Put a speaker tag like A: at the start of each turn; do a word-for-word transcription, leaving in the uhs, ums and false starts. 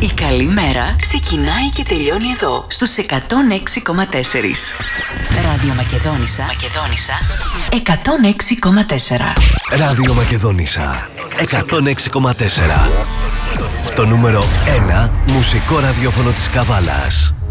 A: Η καλή μέρα ξεκινάει και τελειώνει εδώ, στους εκατόν έξι κόμμα τέσσερα. Ράδιο Μακεδόνισσα, Μακεδόνισσα εκατόν έξι κόμμα τέσσερα.
B: Ράδιο Μακεδόνισσα εκατόν έξι κόμμα τέσσερα. Το νούμερο ένα μουσικό ραδιόφωνο της Καβάλας.